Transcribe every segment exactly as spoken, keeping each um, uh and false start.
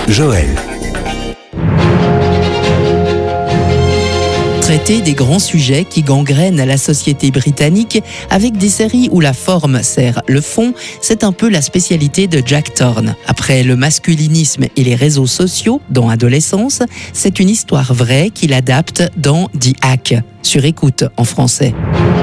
Joël. Traiter des grands sujets qui gangrènent la société britannique avec des séries où la forme sert le fond, c'est un peu la spécialité de Jack Thorne. Après le masculinisme et les réseaux sociaux dans Adolescence, c'est une histoire vraie qu'il adapte dans The Hack, sur écoute en français.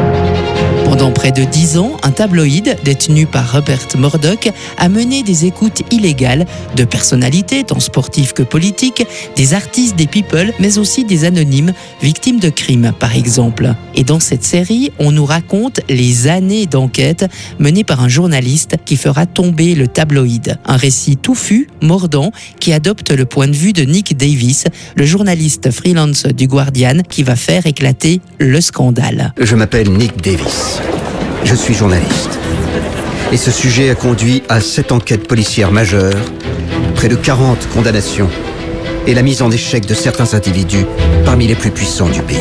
Pendant près de dix ans, un tabloïd détenu par Rupert Murdoch a mené des écoutes illégales de personnalités, tant sportives que politiques, des artistes, des people, mais aussi des anonymes, victimes de crimes par exemple. Et dans cette série, on nous raconte les années d'enquête menées par un journaliste qui fera tomber le tabloïd. Un récit touffu, mordant, qui adopte le point de vue de Nick Davis, le journaliste freelance du Guardian, qui va faire éclater le scandale. Je m'appelle Nick Davis. Je suis journaliste. Et ce sujet a conduit à sept enquêtes policières majeures, près de quarante condamnations et la mise en échec de certains individus parmi les plus puissants du pays.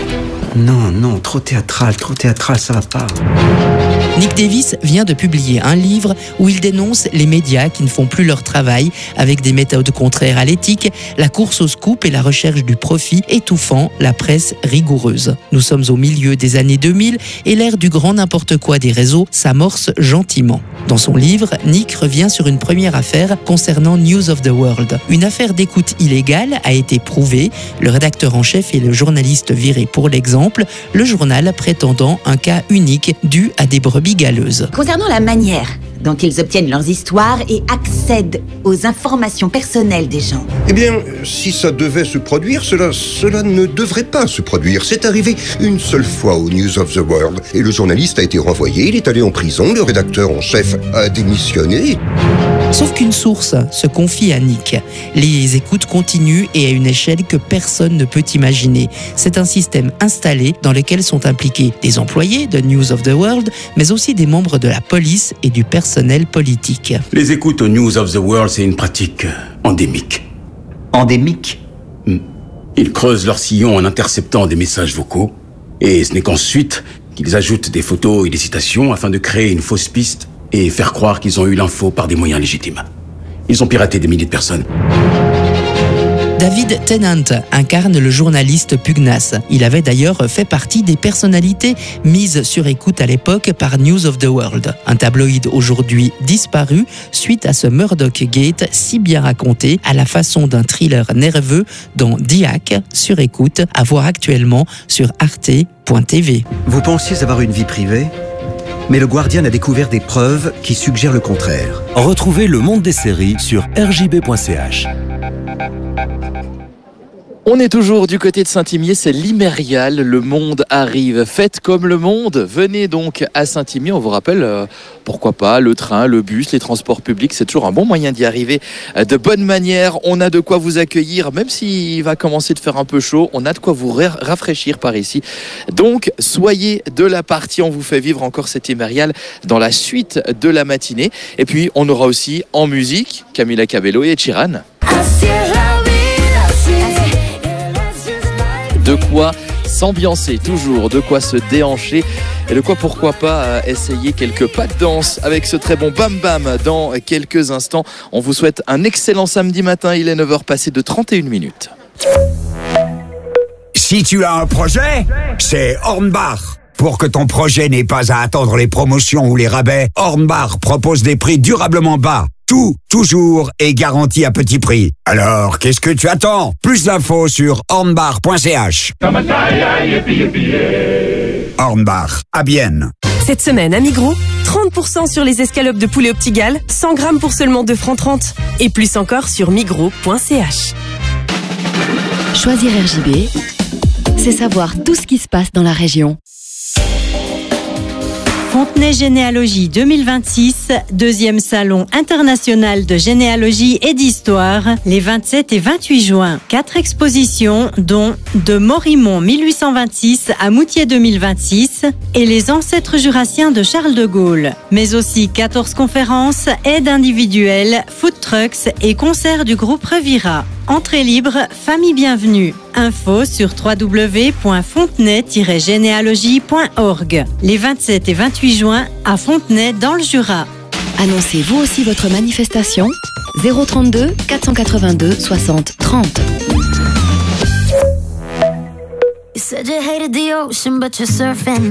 Non, non, trop théâtral, trop théâtral, ça va pas. Nick Davis vient de publier un livre où il dénonce les médias qui ne font plus leur travail avec des méthodes contraires à l'éthique, la course au scoop et la recherche du profit, étouffant la presse rigoureuse. Nous sommes au milieu des années deux mille et l'ère du grand n'importe quoi des réseaux s'amorce gentiment. Dans son livre, Nick revient sur une première affaire concernant News of the World. Une affaire d'écoute illégale a été prouvée, le rédacteur en chef et le journaliste viré pour l'exemple, le journal prétendant un cas unique dû à des brebis galeuses. Concernant la manière dont ils obtiennent leurs histoires et accèdent aux informations personnelles des gens. Eh bien, si ça devait se produire, cela, cela ne devrait pas se produire. C'est arrivé une seule fois au News of the World et le journaliste a été renvoyé, il est allé en prison, le rédacteur en chef a démissionné. Sauf qu'une source se confie à Nick. Les écoutes continuent et à une échelle que personne ne peut imaginer. C'est un système installé dans lequel sont impliqués des employés de News of the World, mais aussi des membres de la police et du personnel politique. Les écoutes au News of the World, c'est une pratique endémique. Endémique ? Ils creusent leur sillon en interceptant des messages vocaux, et ce n'est qu'ensuite qu'ils ajoutent des photos et des citations afin de créer une fausse piste et faire croire qu'ils ont eu l'info par des moyens légitimes. Ils ont piraté des milliers de personnes. David Tennant incarne le journaliste pugnace. Il avait d'ailleurs fait partie des personnalités mises sur écoute à l'époque par News of the World. Un tabloïd aujourd'hui disparu suite à ce Murdoch Gate si bien raconté à la façon d'un thriller nerveux dans The Hack sur écoute, à voir actuellement sur arte point t v. Vous pensiez avoir une vie privée ? Mais le Guardian a découvert des preuves qui suggèrent le contraire. Retrouvez le monde des séries sur r j b point c h. On est toujours du côté de Saint-Imier, c'est l'Imérial, le monde arrive. Faites comme le monde, venez donc à Saint-Imier. On vous rappelle, euh, pourquoi pas, le train, le bus, les transports publics, c'est toujours un bon moyen d'y arriver euh, de bonne manière. On a de quoi vous accueillir, même s'il va commencer de faire un peu chaud, on a de quoi vous ra- rafraîchir par ici. Donc, soyez de la partie, on vous fait vivre encore cet Imérial dans la suite de la matinée. Et puis, on aura aussi en musique Camila Cabello et Ed Sheeran. De quoi s'ambiancer, toujours, de quoi se déhancher et de quoi, pourquoi pas, essayer quelques pas de danse avec ce très bon Bam Bam dans quelques instants. On vous souhaite un excellent samedi matin, il est neuf heures passées de trente et une minutes. Si tu as un projet, c'est Hornbach. Pour que ton projet n'ait pas à attendre les promotions ou les rabais, Hornbach propose des prix durablement bas. Tout, toujours, est garanti à petit prix. Alors, qu'est-ce que tu attends? Plus d'infos sur hornbach point c h. Hornbach, à Bienne. Cette semaine à Migros, trente pour cent sur les escalopes de poulet au petit gall, cent grammes pour seulement deux francs trente. Et plus encore sur migros point c h. Choisir R J B, c'est savoir tout ce qui se passe dans la région. Fontenay Généalogie deux mille vingt-six, deuxième salon international de généalogie et d'histoire, les vingt-sept et vingt-huit juin. Quatre expositions, dont de Morimont mille huit cent vingt-six à Moutier deux mille vingt-six et les ancêtres jurassiens de Charles de Gaulle. Mais aussi quatorze conférences, aides individuelles, food trucks et concerts du groupe Revira. Entrée libre, famille bienvenue. Info sur w w w point fontenay tiret généalogie point org. Les vingt-sept et vingt-huit juin à Fontenay dans le Jura. Annoncez vous aussi votre manifestation zéro trente-deux quatre cent quatre-vingt-deux soixante trente. You said you hated the ocean, but you're surfing